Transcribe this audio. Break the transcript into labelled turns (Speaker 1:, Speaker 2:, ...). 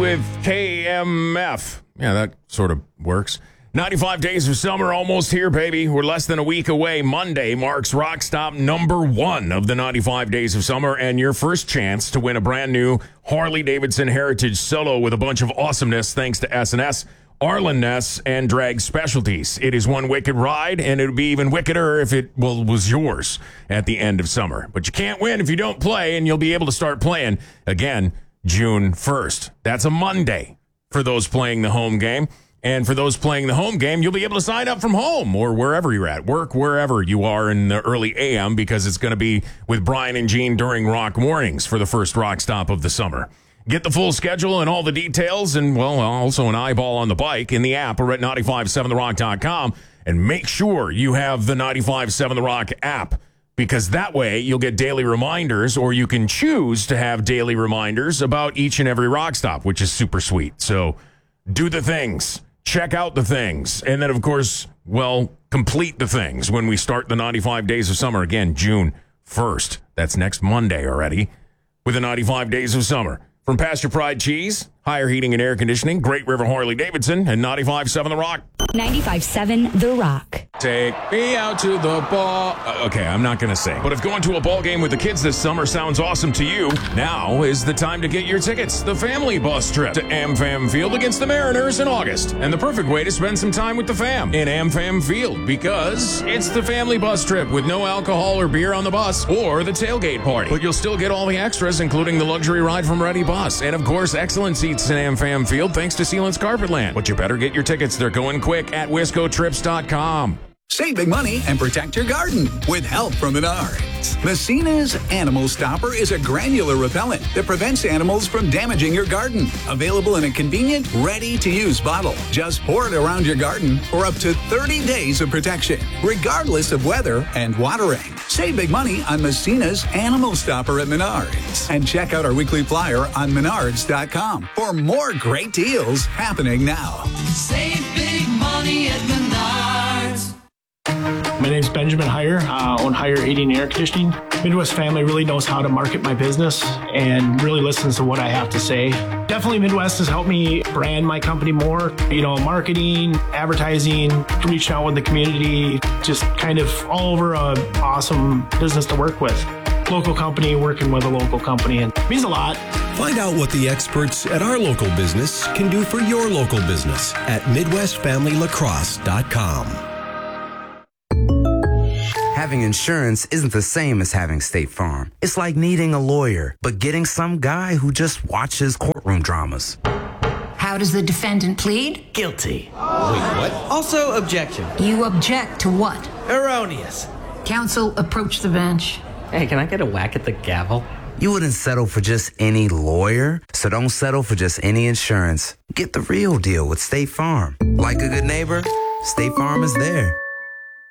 Speaker 1: with KMF. Yeah, that sort of works. 95 days of summer almost here, baby. We're less than a week away. Monday marks Rock Stop number 1 of the 95 days of summer and your first chance to win a brand new Harley-Davidson Heritage Solo with a bunch of awesomeness thanks to S&S, Arlen Ness, and Drag Specialties. It is one wicked ride, and it would be even wickeder if it was yours at the end of summer. But you can't win if you don't play, and you'll be able to start playing again June 1st. That's a Monday for those playing the home game. And for those playing the home game, you'll be able to sign up from home or wherever you're at, work wherever you are in the early AM, because it's going to be with Brian and Gene during Rock Mornings for the first Rock Stop of the summer. Get the full schedule and all the details and, well, also an eyeball on the bike in the app or at 957therock.com. And make sure you have the 957 The Rock app, because that way you'll get daily reminders, or you can choose to have daily reminders about each and every Rock Stop, which is super sweet. So do the things. Check out the things. And then, of course, well, complete the things when we start the 95 days of summer. Again, June 1st. That's next Monday already with the 95 days of summer. From Pasture Pride Cheese, Higher Heating and Air Conditioning, Great River Harley-Davidson, and 95.7 The Rock.
Speaker 2: 95.7 The Rock.
Speaker 1: Take me out to the ball. Okay, I'm not going to sing. But if going to a ball game with the kids this summer sounds awesome to you, now is the time to get your tickets. The family bus trip to AmFam Field against the Mariners in August. And the perfect way to spend some time with the fam in AmFam Field, because it's the family bus trip with no alcohol or beer on the bus or the tailgate party. But you'll still get all the extras, including the luxury ride from Ready Bus. And, of course, excellent seats in AmFam Field thanks to Sealant's Carpetland. But you better get your tickets. They're going quick at WiscoTrips.com.
Speaker 3: Save big money and protect your garden with help from Menards. Messina's Animal Stopper is a granular repellent that prevents animals from damaging your garden. Available in a convenient, ready-to-use bottle. Just pour it around your garden for up to 30 days of protection, regardless of weather and watering. Save big money on Messina's Animal Stopper at Menards. And check out our weekly flyer on Menards.com for more great deals happening now.
Speaker 4: Save big money at Menards.
Speaker 5: My name's Benjamin Heyer, own Heyer Heating and Air Conditioning. Midwest Family really knows how to market my business and really listens to what I have to say. Definitely Midwest has helped me brand my company more. Marketing, advertising, reaching out with the community, just kind of all over a awesome business to work with. Local company working with a local company, and it means a lot.
Speaker 6: Find out what the experts at our local business can do for your local business at MidwestFamilyLacrosse.com.
Speaker 7: Having insurance isn't the same as having State Farm. It's like needing a lawyer, but getting some guy who just watches courtroom dramas.
Speaker 8: How does the defendant plead?
Speaker 9: Guilty. Wait, what? Also, objection.
Speaker 8: You object to what?
Speaker 9: Erroneous.
Speaker 8: Counsel, approach the bench.
Speaker 9: Hey, can I get a whack at the gavel?
Speaker 7: You wouldn't settle for just any lawyer, so don't settle for just any insurance. Get the real deal with State Farm. Like a good neighbor, State Farm is there.